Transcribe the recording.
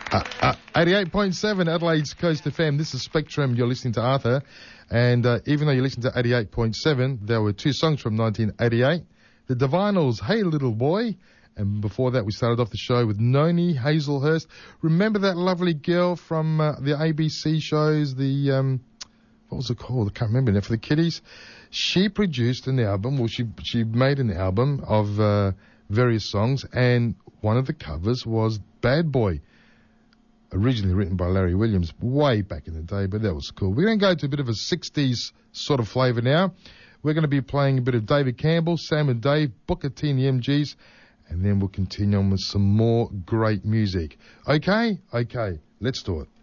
88.7 Adelaide's Coast FM. This is Spectrum. You're listening to Arthur. And even though you listen to 88.7, there were two songs from 1988. The Divinals, Hey Little Boy. And before that, we started off the show with Noni Hazelhurst. Remember that lovely girl from the ABC shows, what was it called? I can't remember now, for the kiddies. She produced an album, well, she made an album of various songs, and one of the covers was Bad Boy, originally written by Larry Williams way back in the day, but that was cool. We're going to go to a bit of a 60s sort of flavour now. We're going to be playing a bit of David Campbell, Sam and Dave, Booker T and the MGs, and then we'll continue on with some more great music. Okay? Okay, let's do it.